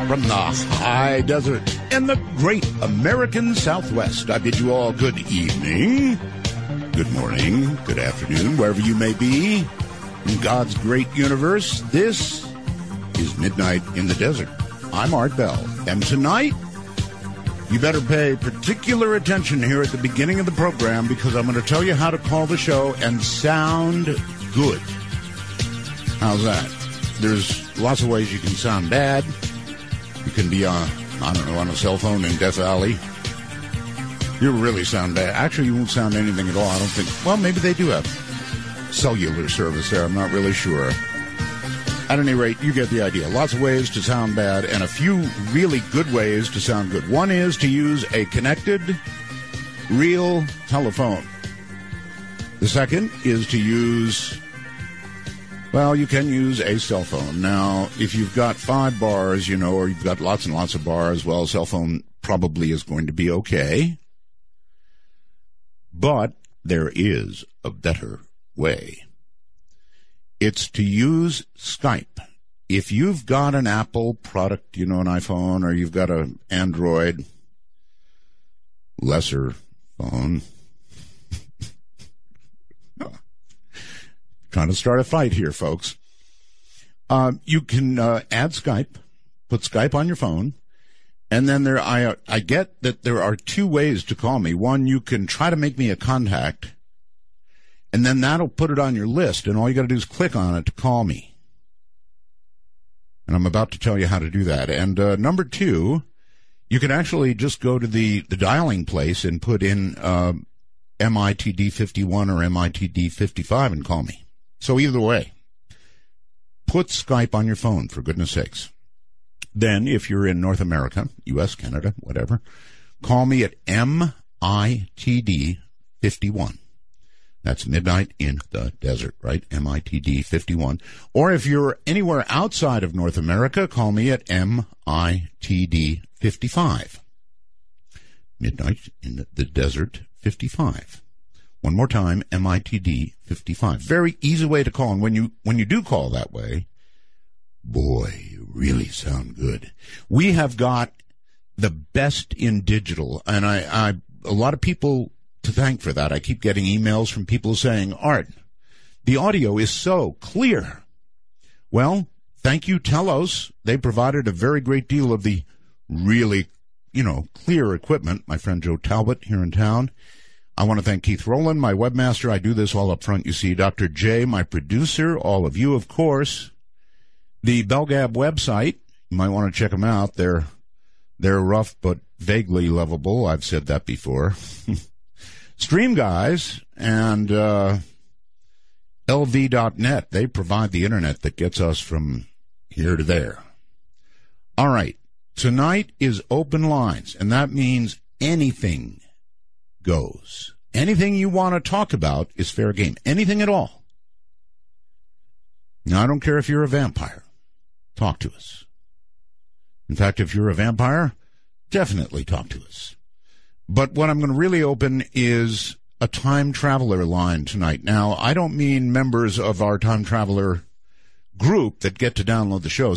from the high desert and the great American Southwest. I bid you all good evening, good morning, good afternoon, wherever you may be in God's great universe. This is Midnight in the Desert. I'm Art Bell, and tonight, you better pay particular attention here at the beginning of the program because I'm going to tell you how to call the show and sound good. How's that? There's lots of ways you can sound bad. You can be on a cell phone in Death Valley. You really sound bad. Actually, you won't sound anything at all, I don't think. Well, maybe they do have cellular service there. I'm not really sure. At any rate, you get the idea. Lots of ways to sound bad and a few really good ways to sound good. One is to use a connected, real telephone. The second is to use, well, you can use a cell phone. Now, if you've got 5 bars, or you've got lots and lots of bars, well, a cell phone probably is going to be okay. But there is a better way. It's to use Skype. If you've got an Apple product, an iPhone, or you've got an Android lesser phone, trying to start a fight here, folks. You can add Skype, put Skype on your phone, and then I get that there are 2 ways to call me. One, you can try to make me a contact, and then that'll put it on your list, and all you got to do is click on it to call me. And I'm about to tell you how to do that. And number 2, you can actually just go to the dialing place and put in MITD51 or MITD55 and call me. So either way, put Skype on your phone, for goodness sakes. Then, if you're in North America, U.S., Canada, whatever, call me at MITD51. That's Midnight in the Desert, right? MITD 51. Or if you're anywhere outside of North America, call me at MITD 55. Midnight in the Desert 55. One more time, MITD 55. Very easy way to call. And when you do call that way, boy, you really sound good. We have got the best in digital, and a lot of people to thank for that. I keep getting emails from people saying, Art, the audio is so clear. Well, thank you, Telos. They provided a very great deal of the really, clear equipment. My friend Joe Talbot here in town. I want to thank Keith Rowland, my webmaster. I do this all up front, you see. Dr. J, my producer. All of you, of course. The Belgab website, you might want to check them out. They're rough but vaguely lovable. I've said that before. Stream Guys and LV.net, they provide the internet that gets us from here to there. All right, tonight is open lines, and that means anything goes. Anything you want to talk about is fair game. Anything at all. Now, I don't care if you're a vampire. Talk to us. In fact, if you're a vampire, definitely talk to us. But what I'm going to really open is a time traveler line tonight. Now, I don't mean members of our time traveler group that get to download the shows.